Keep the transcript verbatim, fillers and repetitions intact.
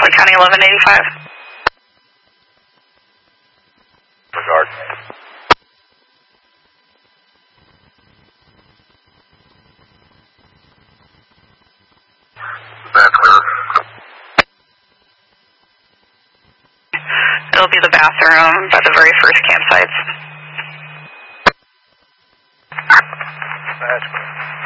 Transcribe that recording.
Floyd County eleven eighty-five. Regard. That's clear. It'll be the bathroom by the very first campsites. That's clear.